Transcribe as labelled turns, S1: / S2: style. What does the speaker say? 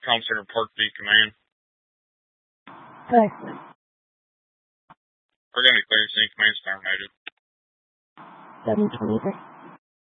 S1: Comm Center Park B Command.
S2: Thanks.
S1: We're going to be clearing city command terminated.
S2: 723.